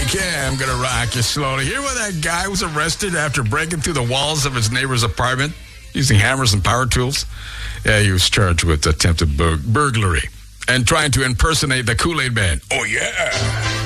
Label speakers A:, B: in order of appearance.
A: Okay, I'm going to rock you slowly. Hear why that guy was arrested after breaking through the walls of his neighbor's apartment using hammers and power tools? Yeah, he was charged with attempted burglary and trying to impersonate the Kool-Aid Man. Oh, yeah.